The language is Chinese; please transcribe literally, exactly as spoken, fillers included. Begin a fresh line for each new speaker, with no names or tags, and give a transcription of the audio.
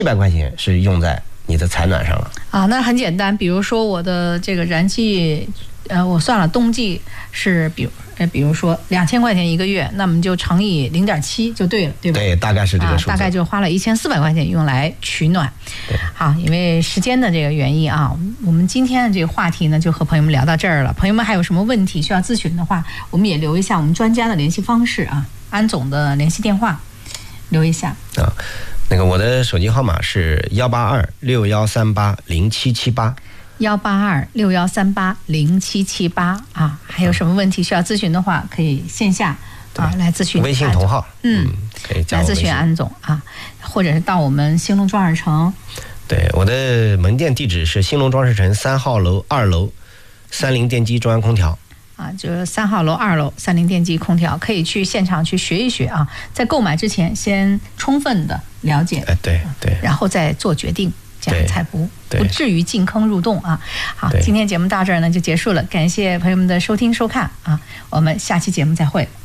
一百块钱是用在你的采暖上了
啊，那很简单，比如说我的这个燃气，呃，我算了，冬季是比如呃，比如说两千块钱一个月，那么就乘以零点七就对了，对吧？
对，大概是这个数字、
啊，大概就花了一千四百块钱用来取暖。好，因为时间的这个原因啊，我们今天的这个话题呢，就和朋友们聊到这儿了。朋友们还有什么问题需要咨询的话，我们也留一下我们专家的联系方式啊，安总的联系电话，留一下
啊。那个我的手机号码是幺八二六幺三八零七七八。
幺八二六幺三八零七七八啊，还有什么问题需要咨询的话，可以线下啊来咨询。
微信同号，
嗯，
可以加我
来咨询安总啊，或者是到我们兴隆装饰城。
对，我的门店地址是兴隆装饰城三号楼二楼三菱电机中央空调。
啊，就是三号楼二楼三菱电机空调，可以去现场去学一学啊，在购买之前先充分的了解，
哎，对对，
然后再做决定。这样才不不至于进坑入洞啊！好，今天节目到这儿呢就结束了，感谢朋友们的收听收看啊，我们下期节目再会。